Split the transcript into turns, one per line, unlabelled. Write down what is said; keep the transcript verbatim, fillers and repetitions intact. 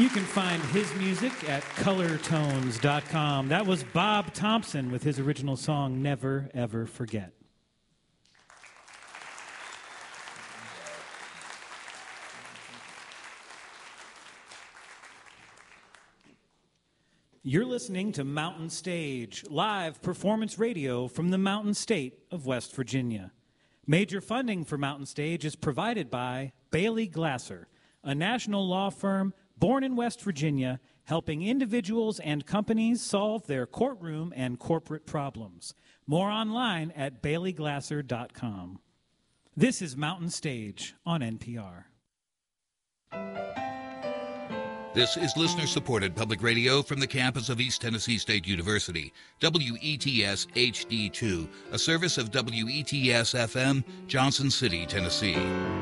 You can find his music at color tones dot com. That was Bob Thompson with his original song, Never Ever Forget. You're listening to Mountain Stage, live performance radio from the Mountain State of West Virginia. Major funding for Mountain Stage is provided by Bailey Glasser, a national law firm born in West Virginia, helping individuals and companies solve their courtroom and corporate problems. More online at bailey glasser dot com. This is Mountain Stage on N P R.
This is listener-supported public radio from the campus of East Tennessee State University, W E T S H D two, a service of W E T S F M, Johnson City, Tennessee.